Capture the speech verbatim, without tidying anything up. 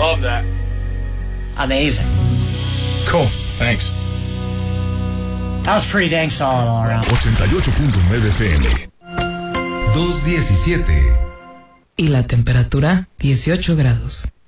Love that. Amazing. Cool. Thanks. That was pretty dang solid all around. ochenta y ocho punto nueve F M. dos diecisiete. Y la temperatura dieciocho grados.